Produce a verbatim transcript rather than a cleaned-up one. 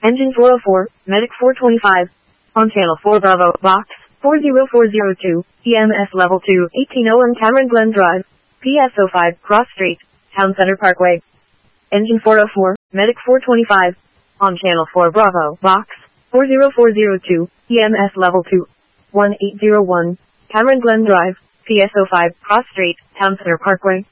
Engine four oh four, Medic four twenty-five. On Channel four Bravo, Box four zero four zero two, E M S Level two, eighteen oh one Cameron Glen Drive, P S oh five, Cross Street, Town Center Parkway. Engine four oh four, Medic four twenty-five. On Channel four Bravo, Box four zero four zero two, E M S Level two, eighteen oh one, Cameron Glen Drive, P S oh five, Cross Street, Town Center Parkway.